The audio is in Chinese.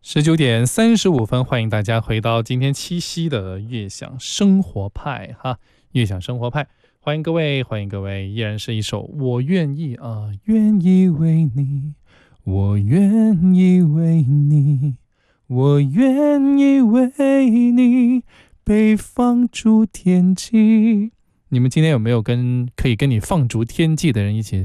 19:35，欢迎大家回到今天七夕的悦享生活派哈，悦享生活派，欢迎各位，欢迎各位，依然是一首我愿意啊，愿意为你，我愿意为你，我愿意为你，被放逐天际。你们今天有没有可以跟你放逐天际的人一起